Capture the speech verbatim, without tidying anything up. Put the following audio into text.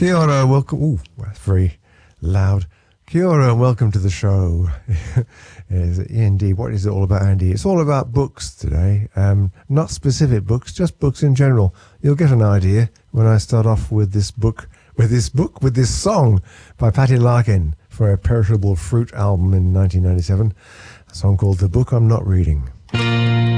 Kia ora, welcome. Ooh, that's very loud. Kia ora and welcome to the show. Is it, Andy, what is it all about, Andy? It's all about books today. Um, not specific books, just books in general. You'll get an idea when I start off with this book, with this book, with this song by Patty Larkin for a Perishable Fruit album in nineteen ninety-seven. A song called The Book I'm Not Reading.